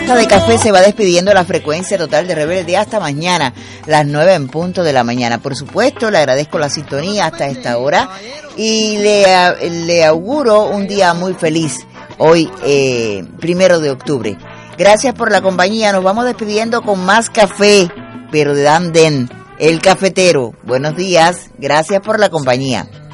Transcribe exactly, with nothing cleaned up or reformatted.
Taza de Café se va despidiendo la frecuencia total de Rebelde hasta mañana, las nueve en punto de la mañana. Por supuesto, le agradezco la sintonía hasta esta hora y le, le auguro un día muy feliz hoy, eh, primero de octubre. Gracias por la compañía. Nos vamos despidiendo con más café, pero de Dan Den, el cafetero. Buenos días. Gracias por la compañía.